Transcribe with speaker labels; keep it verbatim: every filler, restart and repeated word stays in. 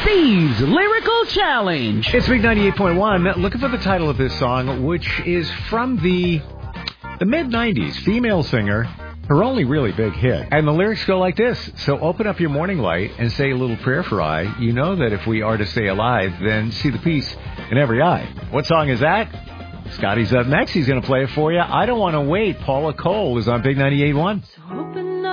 Speaker 1: Steve's Lyrical Challenge.
Speaker 2: It's Big ninety-eight point one. Looking for the title of this song, which is from the the mid nineties. Female singer, her only really big hit. And the lyrics go like this. So open up your morning light and say a little prayer for I. You know that if we are to stay alive, then see the peace in every eye. What song is that? Scotty's up next. He's going to play it for you. I Don't Want to Wait. Paula Cole is on Big ninety-eight point one.